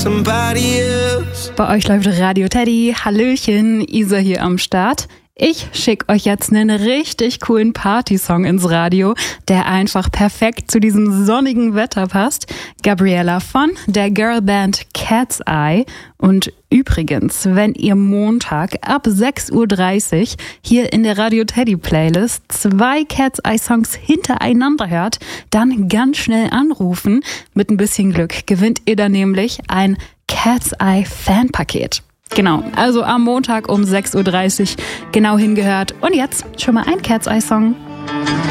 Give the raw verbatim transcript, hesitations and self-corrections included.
Bei euch läuft Radio Teddy. Hallöchen, Isa hier am Start. Ich schicke euch jetzt einen richtig coolen Party-Song ins Radio, der einfach perfekt zu diesem sonnigen Wetter passt. Gabriella von der Girlband Cat's Eye. Und übrigens, wenn ihr Montag ab sechs Uhr dreißig hier in der Radio Teddy Playlist zwei Cat's Eye Songs hintereinander hört, dann ganz schnell anrufen. Mit ein bisschen Glück gewinnt ihr dann nämlich ein Cat's Eye Fanpaket. Genau, also am Montag um sechs Uhr dreißig genau hingehört. Und jetzt schon mal ein Cat's Eye Song.